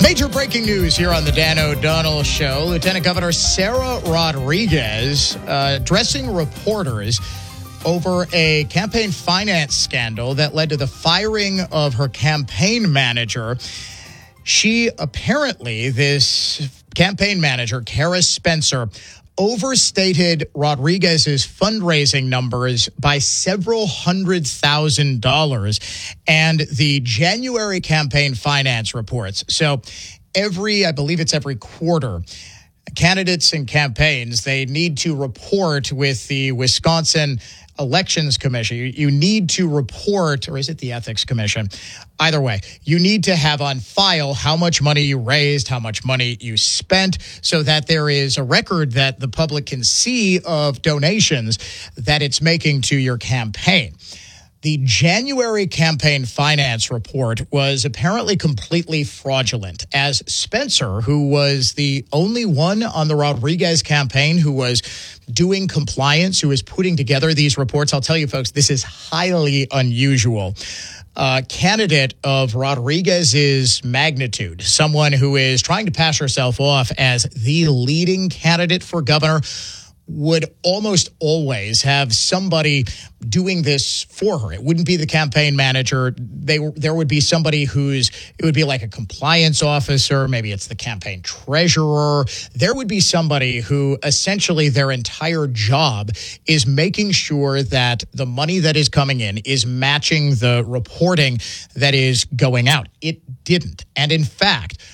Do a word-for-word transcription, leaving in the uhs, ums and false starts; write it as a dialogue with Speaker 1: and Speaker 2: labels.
Speaker 1: Major breaking news here on the Dan O'Donnell Show. Lieutenant Governor Sarah Rodriguez uh, addressing reporters over a campaign finance scandal that led to the firing of her campaign manager. She apparently, this campaign manager, Kara Spencer, overstated Rodriguez's fundraising numbers by several hundred thousand dollars and the January campaign finance reports. So every, I believe it's every quarter, candidates and campaigns, they need to report with the Wisconsin Elections Commission. You, you need to report, or is it the Ethics Commission? Either way, you need to have on file how much money you raised, how much money you spent, so that there is a record that the public can see of donations that it's making to your campaign. The January campaign finance report was apparently completely fraudulent, as Spencer, who was the only one on the Rodriguez campaign who was doing compliance, who was putting together these reports. I'll tell you, folks, this is highly unusual. A candidate of Rodriguez's magnitude, someone who is trying to pass herself off as the leading candidate for governor, would almost always have somebody doing this for her. It wouldn't be the campaign manager. They there would be somebody who's, it would be like a compliance officer. Maybe it's the campaign treasurer. There would be somebody who essentially their entire job is making sure that the money that is coming in is matching the reporting that is going out. It didn't. And in fact,